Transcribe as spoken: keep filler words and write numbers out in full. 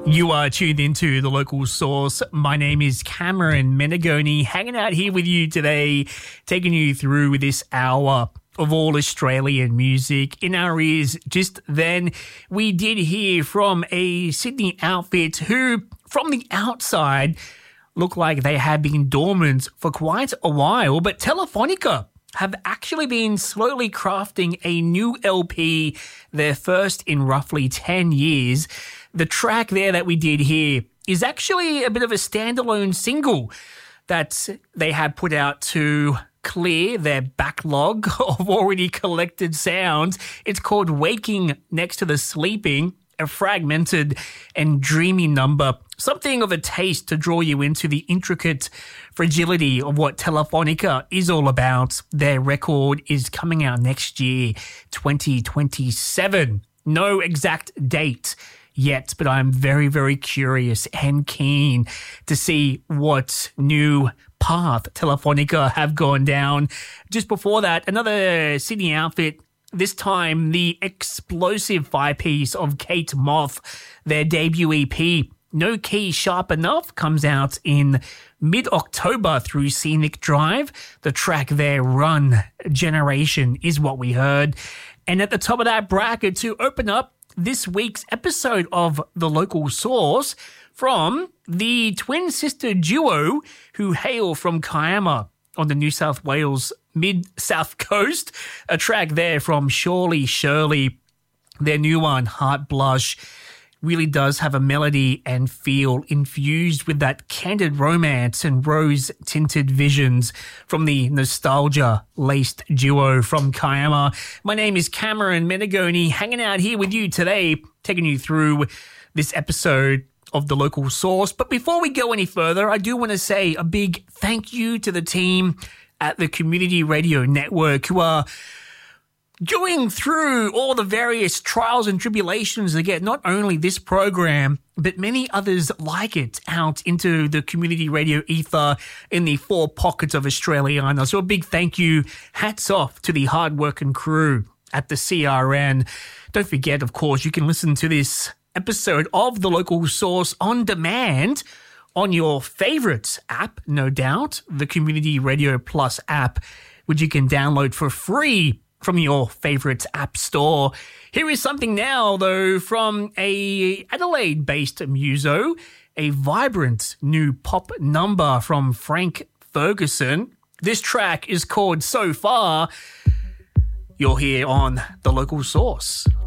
You are tuned into The Local Source. My name is Cameron Menegoni, hanging out here with you today, taking you through this hour of all Australian music. In our ears just then, we did hear from a Sydney outfit who, from the outside, look like they have been dormant for quite a while, but Telefonica have actually been slowly crafting a new L P, their first in roughly ten years. The track there that we did here is actually a bit of a standalone single that they had put out to clear their backlog of already collected sounds. It's called Waking Next to the Sleeping, a fragmented and dreamy number, something of a taste to draw you into the intricate fragility of what Telefonica is all about. Their record is coming out next year, twenty twenty-seven. No exact date yet, but I'm very, very curious and keen to see what new path Telefonica have gone down. Just before that, another Sydney outfit, this time the explosive five-piece of Kate Moth. Their debut E P, No Key Sharp Enough, comes out in mid-October through Scenic Drive. The track there, Run Generation, is what we heard. And at the top of that bracket, to open up this week's episode of The Local Source, from the twin sister duo who hail from Kiama on the New South Wales mid-south coast. A track there from Surely Shirley. Their new one, Heart Blush, really does have a melody and feel infused with that candid romance and rose-tinted visions from the nostalgia-laced duo from Kiama. My name is Cameron Menegoni, hanging out here with you today, taking you through this episode of The Local Source. But before we go any further, I do want to say a big thank you to the team at the Community Radio Network who are going through all the various trials and tribulations to get not only this program, but many others like it out into the community radio ether in the four pockets of Australiana. So a big thank you, hats off to the hard-working crew at the C R N. Don't forget, of course, you can listen to this episode of The Local Source on demand on your favourite app, no doubt, the Community Radio Plus app, which you can download for free from your favourite app store. Here is something now, though, from a Adelaide-based muso, a vibrant new pop number from Frank Ferguson. This track is called So Far. You're here on The Local Source.